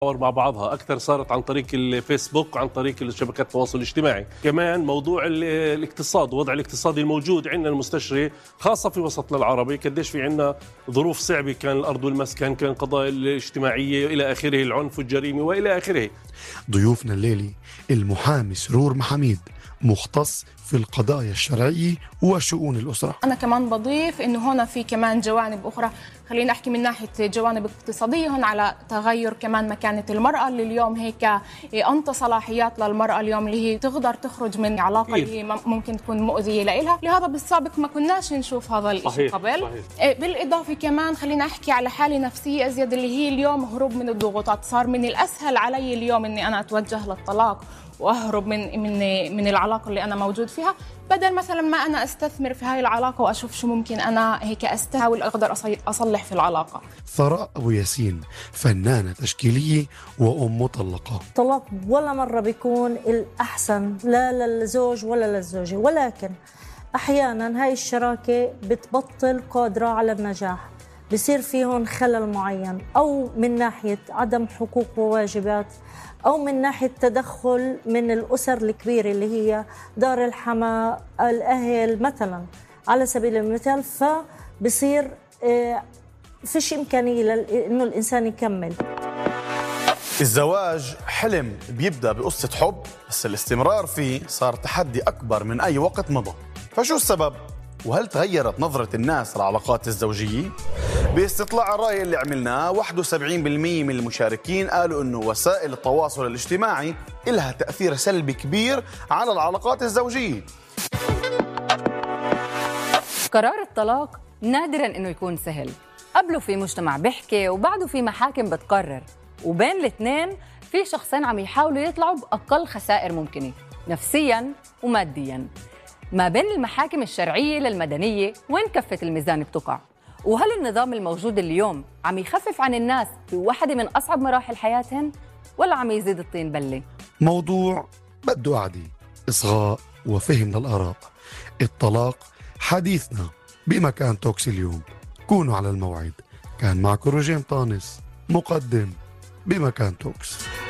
مع بعضها أكثر صارت عن طريق الفيسبوك وعن طريق شبكات التواصل الاجتماعي. كمان موضوع الاقتصاد، وضع الاقتصادي الموجود عندنا المستشري خاصة في وسطنا العربي، قديش في عندنا ظروف صعبة، كان الأرض والمسكن، كان القضايا الاجتماعية إلى آخره، العنف والجريمة وإلى آخره. ضيوفنا الليلي المحامي سرور محميد، مختص في القضايا الشرعية وشؤون الأسرة. أنا كمان بضيف إنه هنا في كمان جوانب أخرى، خلينا أحكي من ناحية جوانب اقتصادية هون على تغير كمان مكانة المرأة اللي اليوم هيك أنت صلاحيات للمرأة اليوم اللي هي تقدر تخرج من علاقة اللي هي ممكن تكون مؤذية لإلها، لهذا بالسابق ما كناش نشوف هذا الشيء قبل. صحيح. بالإضافة كمان خلينا أحكي على حالة نفسية أزيد اللي هي اليوم هروب من الضغوطات. صار من الأسهل علي اليوم إني أنا أتوجه للطلاق واهرب من العلاقه اللي انا موجود فيها، بدل مثلا ما انا استثمر في هاي العلاقه واشوف شو ممكن انا هيك استحاول اقدر اصلح في العلاقه. ثراء ابو ياسين، فنانه تشكيليه وام مطلقه. الطلاق ولا مره بيكون الاحسن لا للزوج ولا للزوجه، ولكن احيانا هاي الشراكه بتبطل قادره على النجاح، بصير فيهم خلل معين، او من ناحيه عدم حقوق وواجبات، أو من ناحية تدخل من الأسر الكبيرة اللي هي دار الحماة، الأهل مثلا على سبيل المثال، فبصير فيش إمكانية إنه الإنسان يكمل. الزواج حلم بيبدأ بقصة حب، بس الاستمرار فيه صار تحدي أكبر من أي وقت مضى. فشو السبب؟ وهل تغيرت نظرة الناس للعلاقات الزوجية؟ باستطلاع الرأي اللي عملناه 71% من المشاركين قالوا إنه وسائل التواصل الاجتماعي إلها تأثير سلبي كبير على العلاقات الزوجية. قرار الطلاق نادراً إنه يكون سهل، قبله في مجتمع بيحكي وبعده في محاكم بتقرر، وبين الاثنين في شخصين عم يحاولوا يطلعوا بأقل خسائر ممكنة نفسياً ومادياً. ما بين المحاكم الشرعية للمدنية وين كفة الميزان بتقع؟ وهل النظام الموجود اليوم عم يخفف عن الناس بواحدة من أصعب مراحل حياتهن ولا عم يزيد الطين بلة؟ موضوع بده قعدة، إصغاء وفهم للآراء. الطلاق حديثنا بمكان توكس اليوم. كونوا على الموعد. كان معكم روجين طانس، مقدم بمكان توكس.